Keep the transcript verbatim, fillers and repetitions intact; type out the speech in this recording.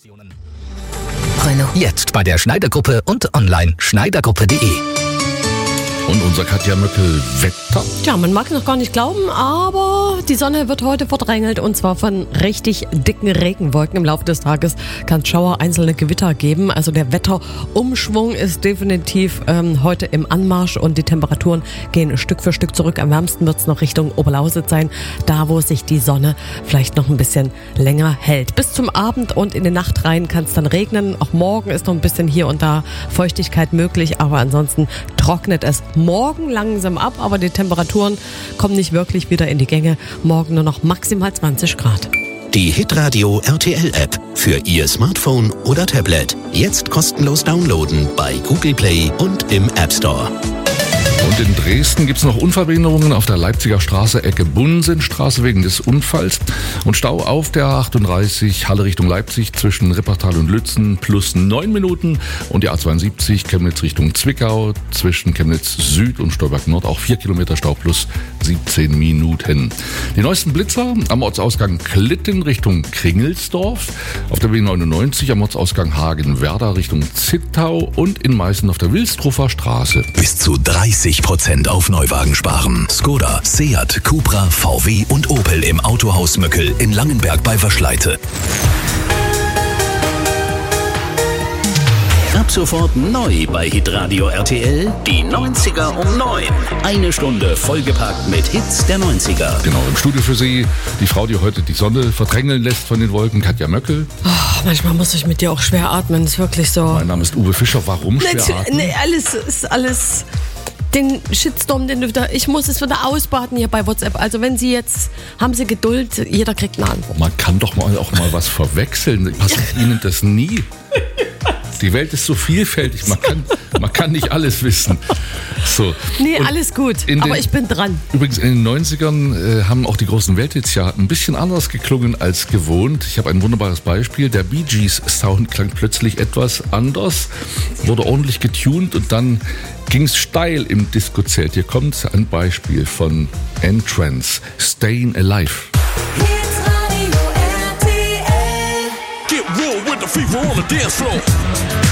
Renault. Jetzt bei der Schneider-Gruppe und online schneidergruppe punkt de. Und unser Katja Möckel Wetter. Tja, man mag es noch gar nicht glauben, aber die Sonne wird heute verdrängelt und zwar von richtig dicken Regenwolken. Im Laufe des Tages kann es Schauer, einzelne Gewitter geben. Also der Wetterumschwung ist definitiv ähm, heute im Anmarsch und die Temperaturen gehen Stück für Stück zurück. Am wärmsten wird es noch Richtung Oberlausitz sein, da wo sich die Sonne vielleicht noch ein bisschen länger hält. Bis zum Abend und in die Nacht rein kann es dann regnen. Auch morgen ist noch ein bisschen hier und da Feuchtigkeit möglich, aber ansonsten trocknet es morgen langsam ab, aber die Temperaturen kommen nicht wirklich wieder in die Gänge. Morgen nur noch maximal zwanzig Grad. Die Hitradio R T L App für Ihr Smartphone oder Tablet. Jetzt kostenlos downloaden bei Google Play und im App Store. Und in Dresden gibt es noch Unfallbehinderungen auf der Leipziger Straße, Ecke Bunsenstraße wegen des Unfalls. Und Stau auf der A achtunddreißig, Halle Richtung Leipzig zwischen Rippertal und Lützen plus neun Minuten. Und die A zweiundsiebzig, Chemnitz Richtung Zwickau zwischen Chemnitz Süd und Stolberg Nord auch vier Kilometer Stau plus siebzehn Minuten. Die neuesten Blitzer am Ortsausgang Klitten Richtung Kringelsdorf, auf der B neunundneunzig am Ortsausgang Hagen-Werder Richtung Zittau und in Meißen auf der Wilstruffer Straße. Bis zu dreißig Prozent auf Neuwagen sparen. Skoda, Seat, Cupra, V W und Opel im Autohaus Möckel in Langenberg bei Waschleite. Ab sofort neu bei Hitradio R T L, die neunziger um neun. Eine Stunde vollgepackt mit Hits der neunziger. Genau, im Studio für Sie die Frau, die heute die Sonne verdrängeln lässt von den Wolken, Katja Möckel. Oh, manchmal muss ich mit dir auch schwer atmen, ist wirklich so. Mein Name ist Uwe Fischer, warum schwer Natu- atmen? Nee, alles ist alles... Den Shitstorm, den wieder, ich muss es wieder ausbaden hier bei WhatsApp. Also wenn Sie jetzt, haben Sie Geduld, jeder kriegt eine Antwort. Man kann doch mal auch mal was verwechseln. Passiert Ihnen das nie? Die Welt ist so vielfältig, man kann, man kann nicht alles wissen. So. Nee, Und alles gut, den, aber ich bin dran. Übrigens, in den neunzigern äh, haben auch die großen Welthits ja ein bisschen anders geklungen als gewohnt. Ich habe ein wunderbares Beispiel. Der Bee Gees Sound klang plötzlich etwas anders, wurde ordentlich getuned und dann ging es steil im Disco-Zelt. Hier kommt ein Beispiel von Entrance, Stayin' Alive. Get real with the fever on the dance floor.